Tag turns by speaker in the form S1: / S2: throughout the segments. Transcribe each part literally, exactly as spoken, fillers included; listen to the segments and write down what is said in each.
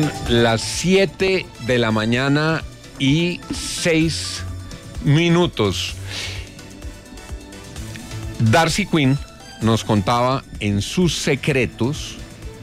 S1: Las siete de la mañana y seis minutos. Darcy Quinn nos contaba en sus secretos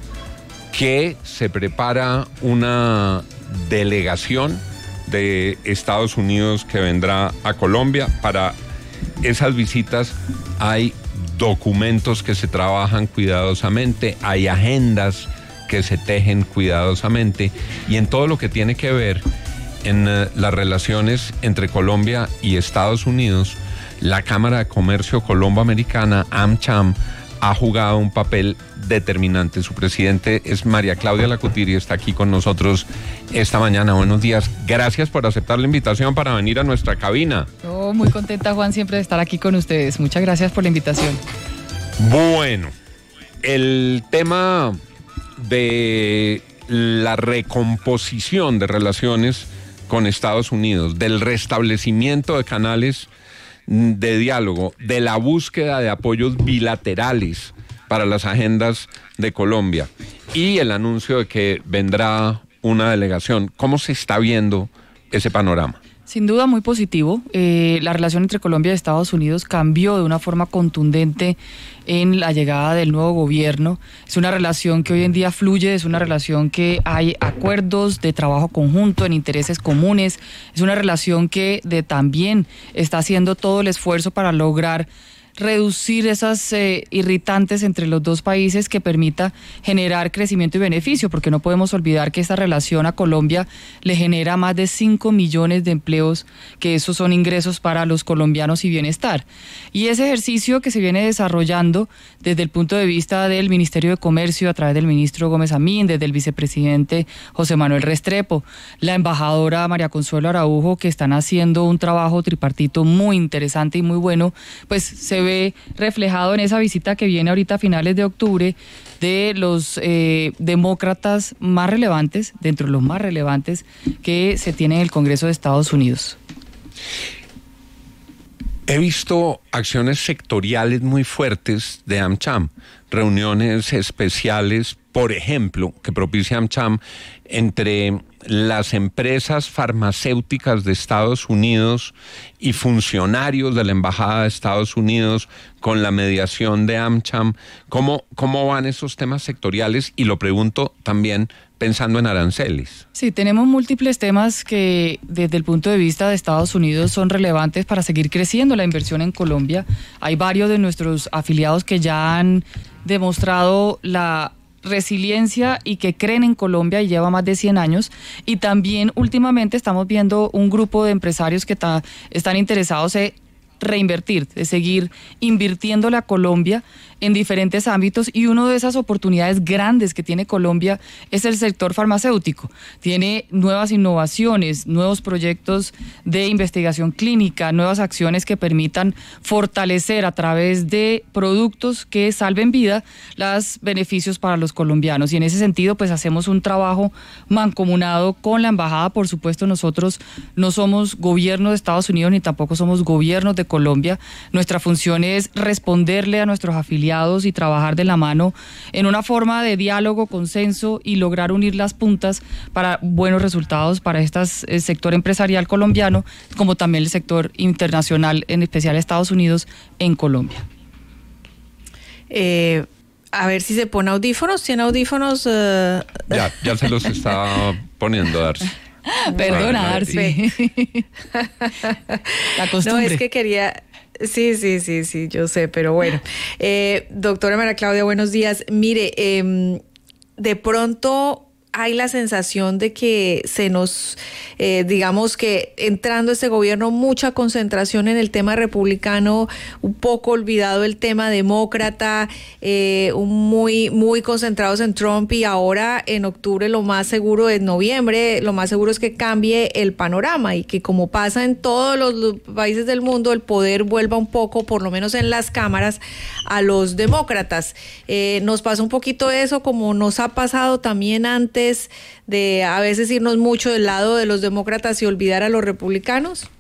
S1: que se prepara una delegación de Estados Unidos que vendrá a Colombia. Para esas visitas hay documentos que se trabajan cuidadosamente, hay agendas que se tejen cuidadosamente, y en todo lo que tiene que ver en uh, las relaciones entre Colombia y Estados Unidos, la Cámara de Comercio Colombo-Americana, AmCham, ha jugado un papel determinante. Su presidente es María Claudia Lacutier y está aquí con nosotros esta mañana. Buenos días. Gracias por aceptar la invitación para venir a nuestra cabina.
S2: Oh, muy contenta, Juan, siempre de estar aquí con ustedes. Muchas gracias por la invitación.
S1: Bueno, el tema de la recomposición de relaciones con Estados Unidos, del restablecimiento de canales de diálogo, de la búsqueda de apoyos bilaterales para las agendas de Colombia y el anuncio de que vendrá una delegación. ¿Cómo se está viendo ese panorama?
S2: Sin duda muy positivo. Eh, la relación entre Colombia y Estados Unidos cambió de una forma contundente en la llegada del nuevo gobierno. Es una relación que hoy en día fluye, es una relación que hay acuerdos de trabajo conjunto en intereses comunes, es una relación que de, también está haciendo todo el esfuerzo para lograr reducir esas eh, irritantes entre los dos países, que permita generar crecimiento y beneficio, porque no podemos olvidar que esta relación a Colombia le genera más de cinco millones de empleos, que esos son ingresos para los colombianos y bienestar. Y ese ejercicio que se viene desarrollando desde el punto de vista del Ministerio de Comercio, a través del ministro Gómez Amín, desde el vicepresidente José Manuel Restrepo, la embajadora María Consuelo Araujo, que están haciendo un trabajo tripartito muy interesante y muy bueno, pues se ve ve reflejado en esa visita que viene ahorita a finales de octubre de los eh, demócratas más relevantes, dentro de los más relevantes que se tiene en el Congreso de Estados Unidos.
S1: He visto acciones sectoriales muy fuertes de AmCham, reuniones especiales, por ejemplo, que propicia AmCham entre las empresas farmacéuticas de Estados Unidos y funcionarios de la Embajada de Estados Unidos, con la mediación de AmCham. ¿Cómo, cómo van esos temas sectoriales? Y lo pregunto también pensando en aranceles.
S2: Sí, tenemos múltiples temas que desde el punto de vista de Estados Unidos son relevantes para seguir creciendo la inversión en Colombia. Hay varios de nuestros afiliados que ya han demostrado la resiliencia y que creen en Colombia, y lleva más de cien años, y también últimamente estamos viendo un grupo de empresarios que ta, están interesados en reinvertir, de seguir invirtiéndole a Colombia en diferentes ámbitos, y una de esas oportunidades grandes que tiene Colombia es el sector farmacéutico. Tiene nuevas innovaciones, nuevos proyectos de investigación clínica, nuevas acciones que permitan fortalecer a través de productos que salven vida los beneficios para los colombianos, y en ese sentido pues hacemos un trabajo mancomunado con la embajada. Por supuesto, nosotros no somos gobierno de Estados Unidos ni tampoco somos gobiernos de Colombia. Nuestra función es responderle a nuestros afiliados y trabajar de la mano en una forma de diálogo, consenso, y lograr unir las puntas para buenos resultados para este sector empresarial colombiano, como también el sector internacional, en especial Estados Unidos, en Colombia.
S3: Eh, a ver si se pone audífonos. ¿Tiene audífonos? Uh...
S1: Ya, ya se los está poniendo, Darcy.
S2: Perdona, Darcy. La costumbre.
S3: No, es que quería... Sí, sí, sí, sí, yo sé, pero bueno. Eh, doctora María Claudia, buenos días. Mire, eh, de pronto hay la sensación de que se nos, eh, digamos que entrando este gobierno, mucha concentración en el tema republicano, un poco olvidado el tema demócrata, eh, muy, muy concentrados en Trump, y ahora en octubre lo más seguro es noviembre, lo más seguro es que cambie el panorama y que, como pasa en todos los países del mundo, el poder vuelva un poco, por lo menos en las cámaras, a los demócratas. Eh, nos pasa un poquito eso, como nos ha pasado también antes, de a veces irnos mucho del lado de los demócratas y olvidar a los republicanos.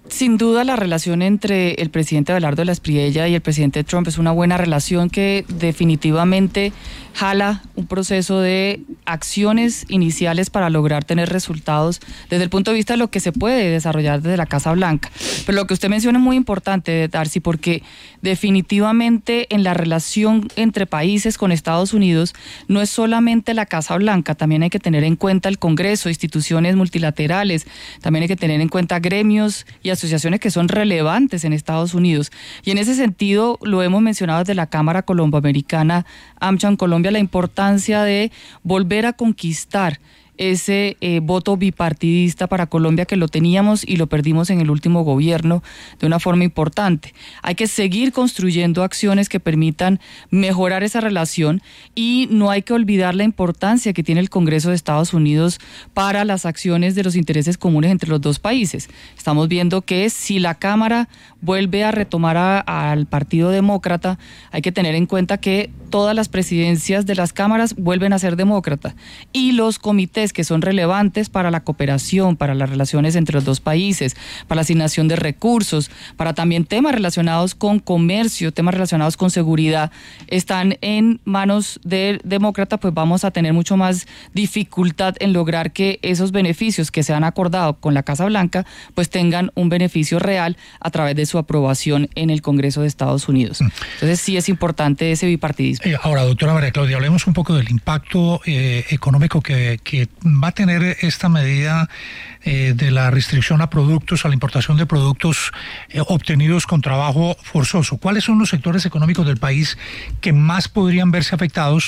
S2: Sin duda la relación entre el presidente Abelardo de la Espriella y el presidente Trump es una buena relación que definitivamente jala un proceso de acciones iniciales para lograr tener resultados desde el punto de vista de lo que se puede desarrollar desde la Casa Blanca. Pero lo que usted menciona es muy importante, Darcy, porque definitivamente en la relación entre países con Estados Unidos no es solamente la Casa Blanca, también hay que tener en cuenta el Congreso, instituciones multilaterales, también hay que tener en cuenta gremios y asociaciones que son relevantes en Estados Unidos. Y en ese sentido lo hemos mencionado desde la Cámara Colomboamericana AmCham Colombia, la importancia de volver a conquistar ese eh, voto bipartidista para Colombia, que lo teníamos y lo perdimos en el último gobierno de una forma importante. Hay que seguir construyendo acciones que permitan mejorar esa relación y no hay que olvidar la importancia que tiene el Congreso de Estados Unidos para las acciones de los intereses comunes entre los dos países. Estamos viendo que si la Cámara vuelve a retomar a, al Partido Demócrata, hay que tener en cuenta que todas las presidencias de las cámaras vuelven a ser demócratas y los comités que son relevantes para la cooperación, para las relaciones entre los dos países, para la asignación de recursos, para también temas relacionados con comercio, temas relacionados con seguridad, están en manos del demócrata, pues vamos a tener mucho más dificultad en lograr que esos beneficios que se han acordado con la Casa Blanca, pues tengan un beneficio real a través de su aprobación en el Congreso de Estados Unidos. Entonces sí es importante ese bipartidismo.
S4: Eh, ahora, doctora María Claudia, hablemos un poco del impacto eh, económico que, que va a tener esta medida eh, de la restricción a productos, a la importación de productos eh, obtenidos con trabajo forzoso. ¿Cuáles son los sectores económicos del país que más podrían verse afectados?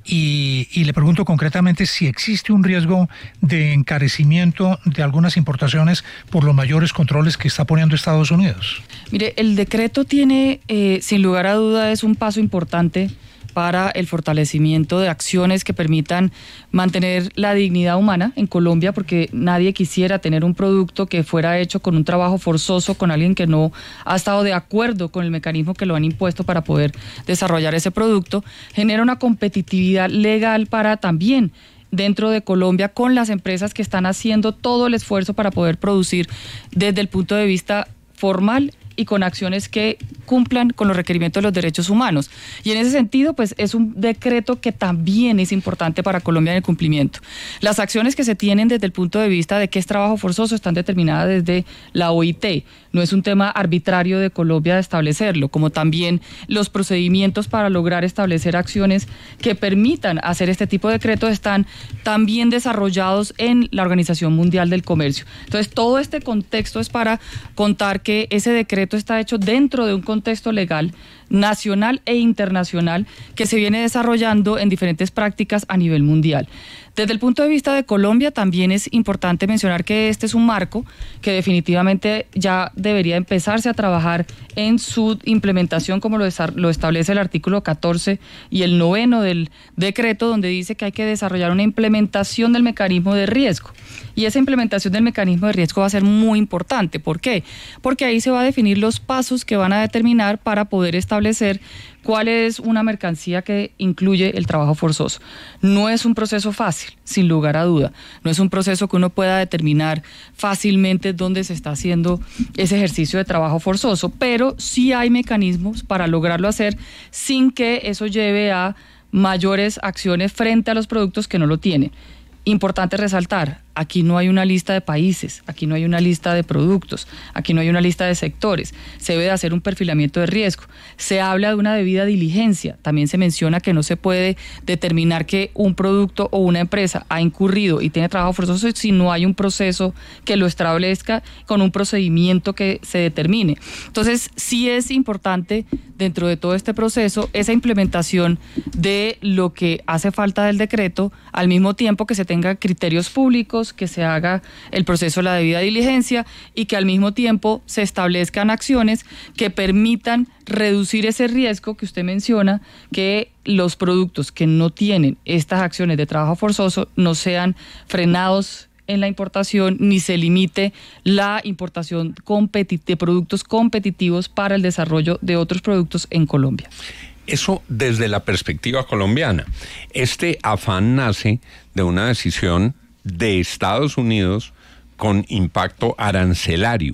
S4: Y, y le pregunto concretamente si existe un riesgo de encarecimiento de algunas importaciones por los mayores controles que está poniendo Estados Unidos.
S2: Mire, el decreto tiene, eh, sin lugar a duda, es un paso importante para el fortalecimiento de acciones que permitan mantener la dignidad humana en Colombia, porque nadie quisiera tener un producto que fuera hecho con un trabajo forzoso, con alguien que no ha estado de acuerdo con el mecanismo que lo han impuesto para poder desarrollar ese producto. Genera una competitividad legal para también dentro de Colombia con las empresas que están haciendo todo el esfuerzo para poder producir desde el punto de vista formal y con acciones que cumplan con los requerimientos de los derechos humanos. Y en ese sentido, pues es un decreto que también es importante para Colombia en el cumplimiento. Las acciones que se tienen desde el punto de vista de qué es trabajo forzoso están determinadas desde la O I T. No es un tema arbitrario de Colombia de establecerlo, como también los procedimientos para lograr establecer acciones que permitan hacer este tipo de decretos están también desarrollados en la Organización Mundial del Comercio. Entonces, todo este contexto es para contar que ese decreto está hecho dentro de un contexto legal nacional e internacional que se viene desarrollando en diferentes prácticas a nivel mundial. Desde el punto de vista de Colombia también es importante mencionar que este es un marco que definitivamente ya debería empezarse a trabajar en su implementación, como lo, lo establece el artículo catorce y el noveno del decreto, donde dice que hay que desarrollar una implementación del mecanismo de riesgo. Y esa implementación del mecanismo de riesgo va a ser muy importante. ¿Por qué? Porque ahí se va a definir los pasos que van a determinar para poder establecer cuál es una mercancía que incluye el trabajo forzoso. No es un proceso fácil, sin lugar a duda. No es un proceso que uno pueda determinar fácilmente dónde se está haciendo ese ejercicio de trabajo forzoso, pero sí hay mecanismos para lograrlo hacer sin que eso lleve a mayores acciones frente a los productos que no lo tienen. Importante resaltar, aquí no hay una lista de países, aquí no hay una lista de productos, aquí no hay una lista de sectores, se debe de hacer un perfilamiento de riesgo. Se habla de una debida diligencia, también se menciona que no se puede determinar que un producto o una empresa ha incurrido y tiene trabajo forzoso si no hay un proceso que lo establezca con un procedimiento que se determine. Entonces, sí es importante dentro de todo este proceso esa implementación de lo que hace falta del decreto, al mismo tiempo que se tenga criterios públicos, que se haga el proceso de la debida diligencia y que al mismo tiempo se establezcan acciones que permitan reducir ese riesgo que usted menciona, que los productos que no tienen estas acciones de trabajo forzoso no sean frenados en la importación ni se limite la importación de productos competitivos para el desarrollo de otros productos en Colombia.
S1: Eso desde la perspectiva colombiana. Este afán nace de una decisión de Estados Unidos con impacto arancelario.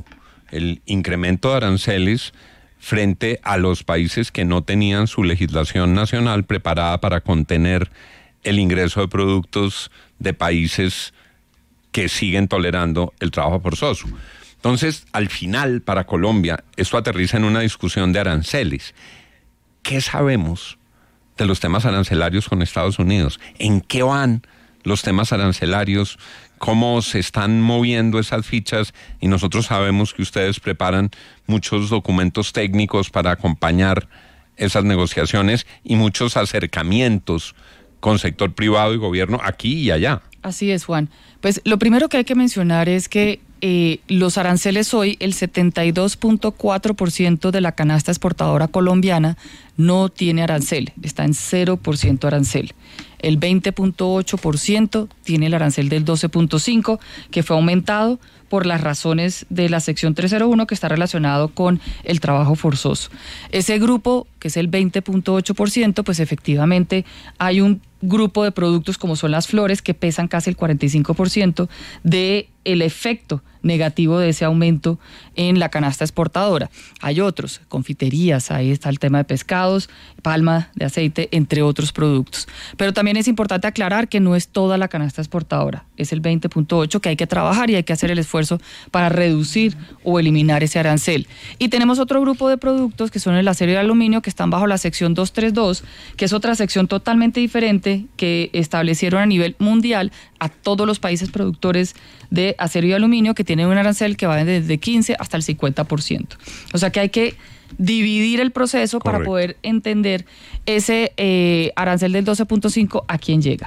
S1: el incremento de aranceles frente a los países que no tenían su legislación nacional preparada para contener el ingreso de productos de países que siguen tolerando el trabajo forzoso. Entonces, al final, para Colombia, esto aterriza en una discusión de aranceles. ¿Qué sabemos de los temas arancelarios con Estados Unidos? ¿En qué van los temas arancelarios? ¿Cómo se están moviendo esas fichas? Y nosotros sabemos que ustedes preparan muchos documentos técnicos para acompañar esas negociaciones y muchos acercamientos con sector privado y gobierno aquí y allá.
S2: Así es, Juan. Pues lo primero que hay que mencionar es que eh, los aranceles hoy, el setenta y dos punto cuatro por ciento de la canasta exportadora colombiana no tiene arancel, está en cero por ciento arancel. El veinte punto ocho por ciento tiene el arancel del doce punto cinco por ciento, que fue aumentado por las razones de la sección trescientos uno, que está relacionado con el trabajo forzoso. Ese grupo, que es el veinte punto ocho por ciento, pues efectivamente hay un grupo de productos como son las flores que pesan casi el cuarenta y cinco por ciento de el efecto negativo de ese aumento en la canasta exportadora. Hay otros, confiterías, ahí está el tema de pescados, palma de aceite, entre otros productos. Pero también es importante aclarar que no es toda la canasta exportadora, es el veinte punto ocho por ciento que hay que trabajar y hay que hacer el esfuerzo para reducir o eliminar ese arancel. Y tenemos otro grupo de productos que son el acero y el aluminio, que están bajo la sección doscientos treinta y dos, que es otra sección totalmente diferente que establecieron a nivel mundial a todos los países productores de acero y aluminio, que tienen un arancel que va desde quince hasta el cincuenta por ciento. O sea que hay que dividir el proceso. Correcto. Para poder entender ese eh, arancel del doce punto cinco a quién llega.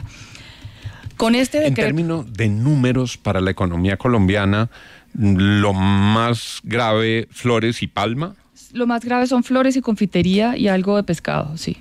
S2: Con este decreto,
S1: en términos de números para la economía colombiana, lo más grave, flores y palma.
S2: Lo más grave son flores y confitería y algo de pescado, sí.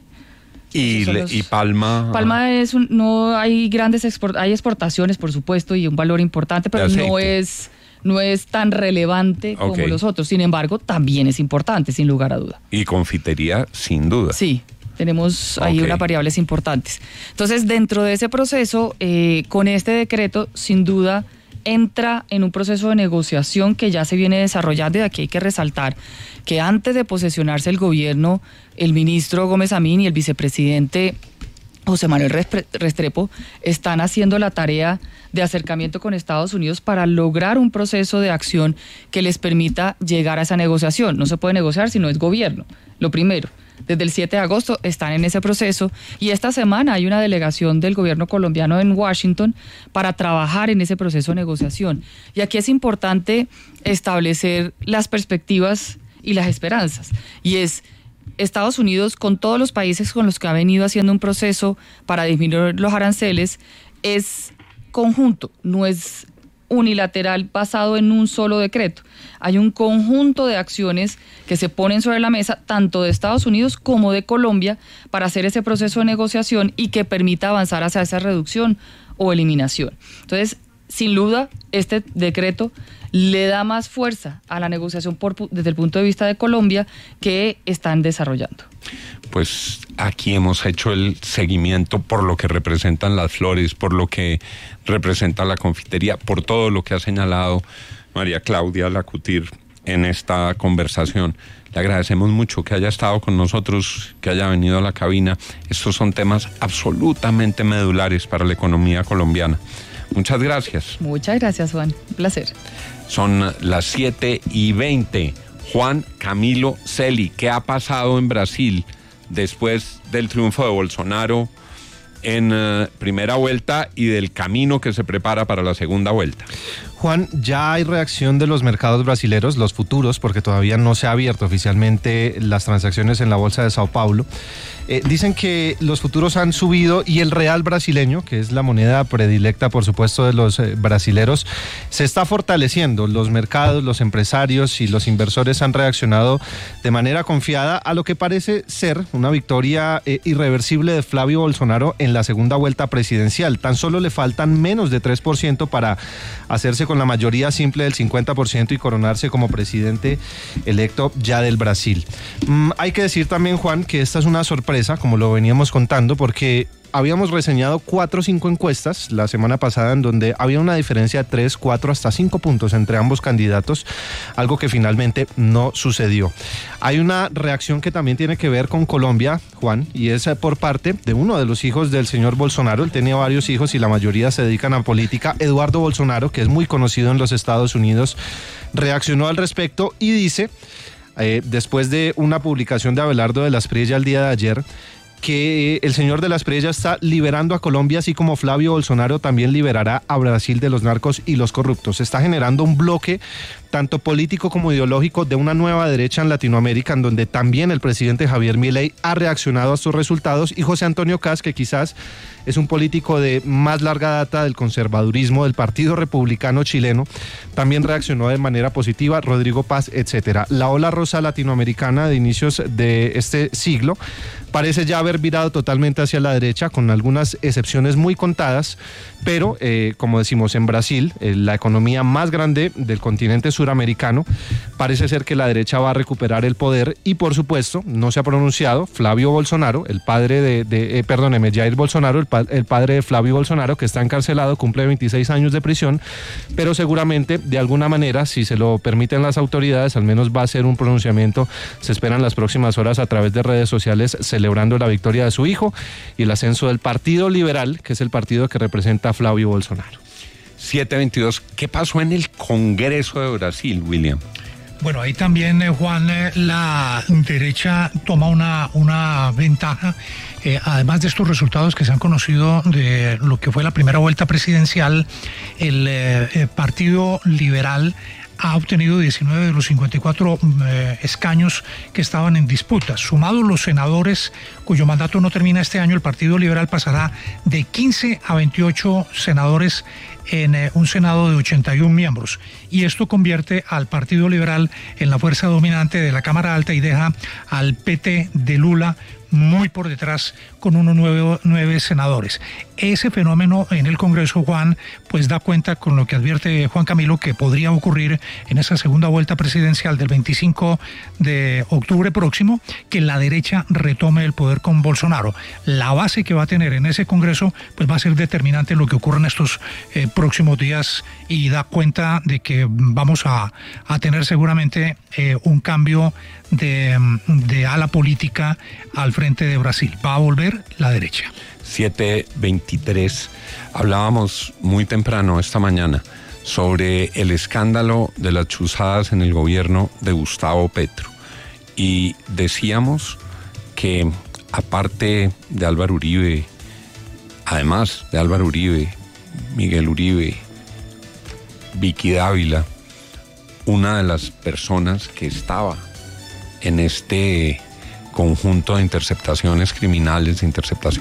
S1: Y, le, los, y Palma.
S2: Palma es un, no hay grandes export, hay exportaciones, por supuesto, y un valor importante, pero no es, no es tan relevante okay. como los otros. Sin embargo, también es importante, sin lugar a duda.
S1: Y confitería, sin duda.
S2: Sí. Tenemos ahí okay. unas variables importantes. Entonces, dentro de ese proceso, eh, con este decreto, sin duda, entra en un proceso de negociación que ya se viene desarrollando, y aquí hay que resaltar que antes de posesionarse el gobierno, el ministro Gómez Amín y el vicepresidente José Manuel Restrepo están haciendo la tarea de acercamiento con Estados Unidos para lograr un proceso de acción que les permita llegar a esa negociación. No se puede negociar si no es gobierno, lo primero. Desde el siete de agosto están en ese proceso y esta semana hay una delegación del gobierno colombiano en Washington para trabajar en ese proceso de negociación. Y aquí es importante establecer las perspectivas y las esperanzas. Y es Estados Unidos, con todos los países con los que ha venido haciendo un proceso para disminuir los aranceles, es conjunto, no es unilateral basado en un solo decreto. Hay un conjunto de acciones que se ponen sobre la mesa, tanto de Estados Unidos como de Colombia, para hacer ese proceso de negociación y que permita avanzar hacia esa reducción o eliminación. Entonces, sin duda, este decreto le da más fuerza a la negociación por, desde el punto de vista de Colombia que están desarrollando.
S1: Pues aquí hemos hecho el seguimiento por lo que representan las flores, por lo que representa la confitería, por todo lo que ha señalado María Claudia Lacutir en esta conversación. Le agradecemos mucho que haya estado con nosotros, que haya venido a la cabina. Estos son temas absolutamente medulares para la economía colombiana. Muchas gracias.
S2: Muchas gracias, Juan. Un placer.
S1: Son las siete y veinte. Juan Camilo Celi, ¿qué ha pasado en Brasil después del triunfo de Bolsonaro en uh, primera vuelta y del camino que se prepara para la segunda vuelta?
S5: Juan, ya hay reacción de los mercados brasileros, los futuros, porque todavía no se ha abierto oficialmente las transacciones en la bolsa de Sao Paulo. Eh, dicen que los futuros han subido y el real brasileño, que es la moneda predilecta, por supuesto, de los eh, brasileros, se está fortaleciendo. Los mercados, los empresarios y los inversores han reaccionado de manera confiada a lo que parece ser una victoria eh, irreversible de Flavio Bolsonaro en la segunda vuelta presidencial. Tan solo le faltan menos de tres por ciento para hacerse con la mayoría simple del cincuenta por ciento y coronarse como presidente electo ya del Brasil. Mm, hay que decir también, Juan, que esta es una sorpresa, como lo veníamos contando, porque habíamos reseñado cuatro o cinco encuestas la semana pasada en donde había una diferencia de tres, cuatro, hasta cinco puntos entre ambos candidatos, algo que finalmente no sucedió. Hay una reacción que también tiene que ver con Colombia, Juan, y es por parte de uno de los hijos del señor Bolsonaro. Él tenía varios hijos y la mayoría se dedican a política. Eduardo Bolsonaro, que es muy conocido en los Estados Unidos, reaccionó al respecto y dice, eh, después de una publicación de Abelardo de la Espriella el día de ayer, que el señor de la Espriella está liberando a Colombia, así como Flavio Bolsonaro también liberará a Brasil de los narcos y los corruptos. Se está generando un bloque tanto político como ideológico de una nueva derecha en Latinoamérica, en donde también el presidente Javier Milei ha reaccionado a estos resultados, y José Antonio Kast, que quizás es un político de más larga data del conservadurismo del Partido Republicano chileno, también reaccionó de manera positiva, Rodrigo Paz, etcétera. La ola rosa latinoamericana de inicios de este siglo parece ya haber virado totalmente hacia la derecha, con algunas excepciones muy contadas, pero eh, como decimos, en Brasil, eh, la economía más grande del continente suramericano, parece ser que la derecha va a recuperar el poder, y por supuesto, no se ha pronunciado Flavio Bolsonaro, el padre de, de eh, perdóneme, Jair Bolsonaro, el, pa el padre de Flavio Bolsonaro, que está encarcelado, cumple veintiséis años de prisión, pero seguramente, de alguna manera, si se lo permiten las autoridades, al menos va a ser un pronunciamiento, se esperan las próximas horas a través de redes sociales, celebrando la victoria de su hijo y el ascenso del Partido Liberal, que es el partido que representa a Flavio Bolsonaro.
S1: siete veintidós. ¿Qué pasó en el Congreso de Brasil, William?
S4: Bueno, ahí también, eh, Juan, eh, la derecha toma una, una ventaja, eh, además de estos resultados que se han conocido de lo que fue la primera vuelta presidencial. El eh, eh, Partido Liberal ha obtenido diecinueve de los cincuenta y cuatro eh, escaños que estaban en disputa. Sumados los senadores cuyo mandato no termina este año, el Partido Liberal pasará de quince a veintiocho senadores en eh, un Senado de ochenta y un miembros. Y esto convierte al Partido Liberal en la fuerza dominante de la Cámara Alta y deja al P T de Lula muy por detrás, con unos nueve, nueve senadores. Ese fenómeno en el Congreso, Juan, pues da cuenta con lo que advierte Juan Camilo que podría ocurrir en esa segunda vuelta presidencial del veinticinco de octubre próximo, que la derecha retome el poder con Bolsonaro. La base que va a tener en ese Congreso pues va a ser determinante en lo que ocurra en estos eh, próximos días, y da cuenta de que vamos a, a tener seguramente eh, un cambio de, de ala política al frente de Brasil. Va a volver la derecha.
S1: siete veintitrés. Hablábamos muy temprano esta mañana sobre el escándalo de las chuzadas en el gobierno de Gustavo Petro, y decíamos que aparte de Álvaro Uribe, además de Álvaro Uribe, Miguel Uribe, Vicky Dávila, una de las personas que estaba en este conjunto de interceptaciones criminales, de interceptación